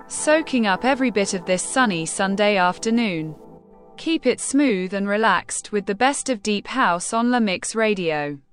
soaking up every bit of this sunny Sunday afternoon. Keep it smooth and relaxed with the best of Deep House on La Mix Radio.